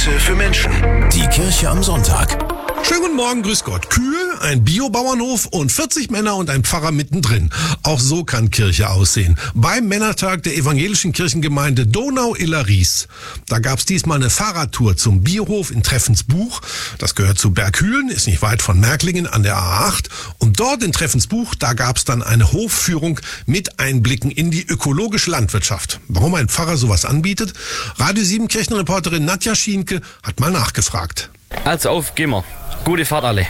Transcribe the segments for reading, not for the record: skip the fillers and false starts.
Momente für Menschen. Die Kirche am Sonntag. Schönen guten Morgen, grüß Gott. Kühe, ein Biobauernhof und 40 Männer und ein Pfarrer mittendrin. Auch so kann Kirche aussehen. Beim Männertag der evangelischen Kirchengemeinde Donau-Iller-Ries. Da gab's diesmal eine Fahrradtour zum Biohof in Treffensbuch. Das gehört zu Berghülen, ist nicht weit von Märklingen an der A8. Und dort in Treffensbuch, da gab's dann eine Hofführung mit Einblicken in die ökologische Landwirtschaft. Warum ein Pfarrer sowas anbietet? Radio 7 Kirchenreporterin Nadja Schienke hat mal nachgefragt. Also auf, gehen wir. Gute Fahrt alle.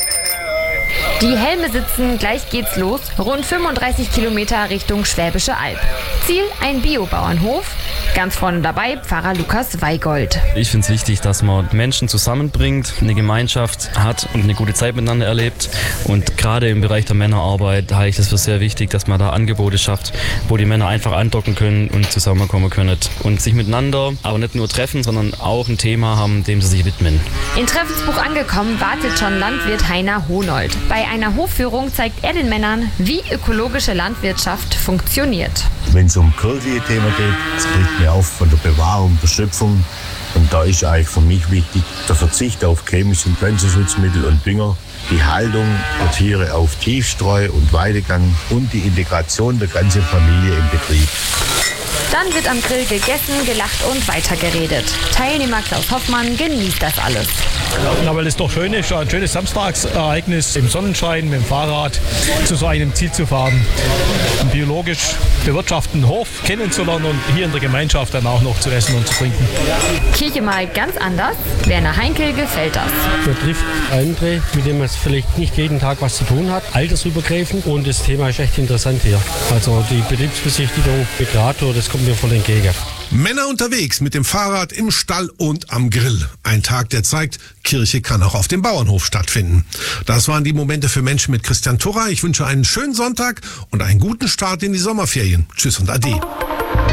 Die Helme sitzen, gleich geht's los. Rund 35 Kilometer Richtung Schwäbische Alb. Ziel ein Biobauernhof. Ganz vorne dabei Pfarrer Lukas Weigold. Ich finde es wichtig, dass man Menschen zusammenbringt, eine Gemeinschaft hat und eine gute Zeit miteinander erlebt. Und gerade im Bereich der Männerarbeit halte ich das für sehr wichtig, dass man da Angebote schafft, wo die Männer einfach andocken können und zusammenkommen können. Und sich miteinander, aber nicht nur treffen, sondern auch ein Thema haben, dem sie sich widmen. In Treffensbuch angekommen wartet schon Landwirt Heiner Honold. Bei einer Hofführung zeigt er den Männern, wie ökologische Landwirtschaft funktioniert. Wenn es um kirchliche Themen geht, das kriegt mir auf von der Bewahrung der Schöpfung. Und da ist eigentlich für mich wichtig der Verzicht auf chemische Pflanzenschutzmittel und Dünger, die Haltung der Tiere auf Tiefstreu und Weidegang und die Integration der ganzen Familie im Betrieb. Dann wird am Grill gegessen, gelacht und weitergeredet. Teilnehmer Klaus Hoffmann genießt das alles. Ja, weil es doch schön ist, ein schönes Samstagsereignis im Sonnenschein mit dem Fahrrad zu so einem Ziel zu fahren. Einen biologisch bewirtschafteten Hof kennenzulernen und hier in der Gemeinschaft dann auch noch zu essen und zu trinken. Kirche mal ganz anders. Werner Heinkel gefällt das. Man trifft andere, mit denen man vielleicht nicht jeden Tag was zu tun hat, altersübergreifend. Und das Thema ist echt interessant hier. Also die Betriebsbesichtigung mit Radtour, das kommt mir voll entgegen. Männer unterwegs mit dem Fahrrad im Stall und am Grill. Ein Tag, der zeigt, Kirche kann auch auf dem Bauernhof stattfinden. Das waren die Momente für Menschen mit Christian Turra. Ich wünsche einen schönen Sonntag und einen guten Start in die Sommerferien. Tschüss und Ade.